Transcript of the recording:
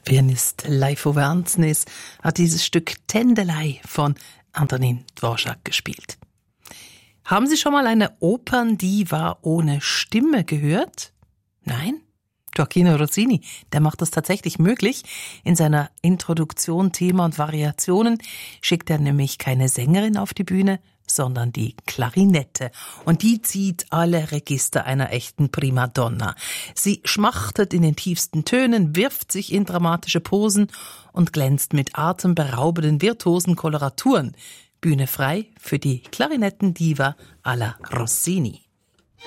Pianist Leifo Wernsnes hat dieses Stück Tendelei von Antonín Dvořák gespielt. Haben Sie schon mal eine Operndiva ohne Stimme gehört? Nein? Gioachino Rossini, der macht das tatsächlich möglich. In seiner Introduktion, Thema und Variationen schickt er nämlich keine Sängerin auf die Bühne, sondern die Klarinette. Und die zieht alle Register einer echten Primadonna. Sie schmachtet in den tiefsten Tönen, wirft sich in dramatische Posen und glänzt mit atemberaubenden, virtuosen Koloraturen. Bühne frei für die Klarinettendiva alla Rossini.